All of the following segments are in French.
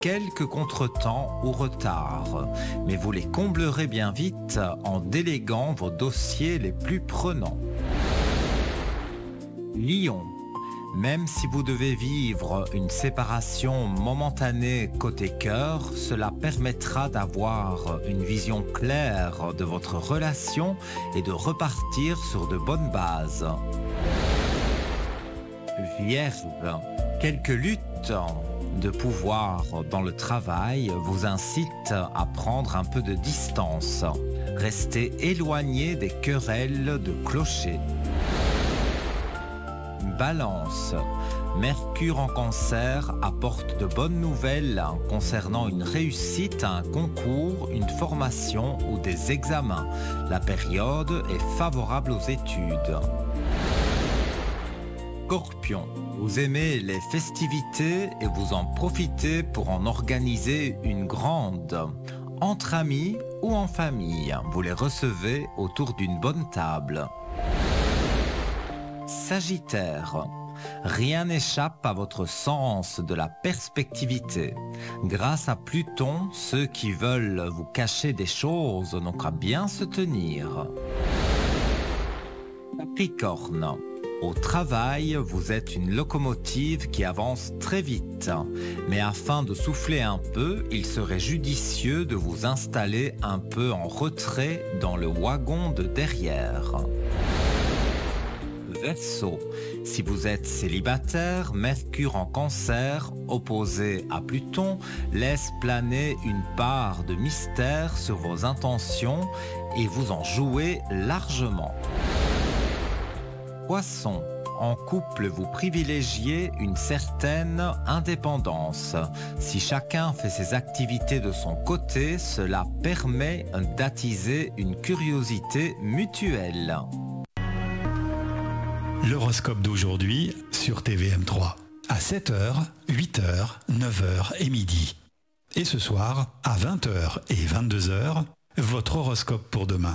quelques contretemps ou retards, mais vous les comblerez bien vite en déléguant vos dossiers les plus prenants. Lion. Même si vous devez vivre une séparation momentanée côté cœur, cela permettra d'avoir une vision claire de votre relation et de repartir sur de bonnes bases. Vierge, quelques luttes de pouvoir dans le travail vous incitent à prendre un peu de distance. Restez éloigné des querelles de clocher. Balance. Mercure en Cancer apporte de bonnes nouvelles concernant une réussite à un concours, une formation ou des examens. La période est favorable aux études. Scorpion. Vous aimez les festivités et vous en profitez pour en organiser une grande. Entre amis ou en famille, vous les recevez autour d'une bonne table. Sagittaire, rien n'échappe à votre sens de la perspectivité. Grâce à Pluton, ceux qui veulent vous cacher des choses n'ont qu'à bien se tenir. Capricorne, au travail, vous êtes une locomotive qui avance très vite. Mais afin de souffler un peu, il serait judicieux de vous installer un peu en retrait dans le wagon de derrière. Verseau, si vous êtes célibataire, Mercure en Cancer, opposé à Pluton, laisse planer une part de mystère sur vos intentions et vous en jouez largement. Poisson, en couple, vous privilégiez une certaine indépendance. Si chacun fait ses activités de son côté, cela permet d'attiser une curiosité mutuelle. L'horoscope d'aujourd'hui sur TVM3. À 7h, 8h, 9h et midi. Et ce soir, à 20h et 22h, votre horoscope pour demain.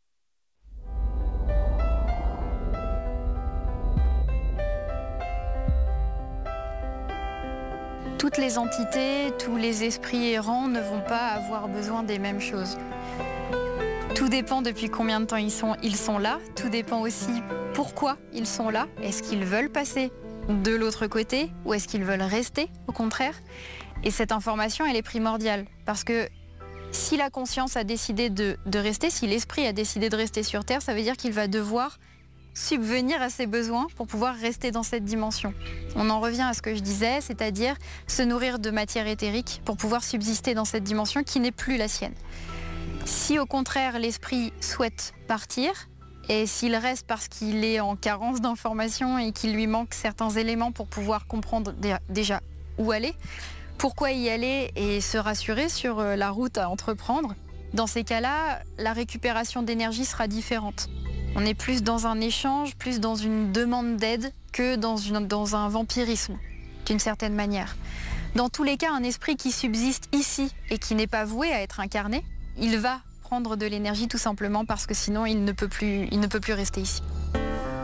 Toutes les entités, tous les esprits errants ne vont pas avoir besoin des mêmes choses. Tout dépend depuis combien de temps ils sont là. Tout dépend aussi pourquoi ils sont là. Est-ce qu'ils veulent passer de l'autre côté ou est-ce qu'ils veulent rester au contraire? Et cette information, elle est primordiale. Parce que si la conscience a décidé de rester, si l'esprit a décidé de rester sur Terre, ça veut dire qu'il va devoir subvenir à ses besoins pour pouvoir rester dans cette dimension. On en revient à ce que je disais, c'est-à-dire se nourrir de matière éthérique pour pouvoir subsister dans cette dimension qui n'est plus la sienne. Si au contraire l'esprit souhaite partir, et s'il reste parce qu'il est en carence d'informations et qu'il lui manque certains éléments pour pouvoir comprendre déjà où aller, pourquoi y aller et se rassurer sur la route à entreprendre, dans ces cas-là, la récupération d'énergie sera différente. On est plus dans un échange, plus dans une demande d'aide que dans un vampirisme, d'une certaine manière. Dans tous les cas, un esprit qui subsiste ici et qui n'est pas voué à être incarné, il va prendre de l'énergie tout simplement parce que sinon il ne peut plus rester ici.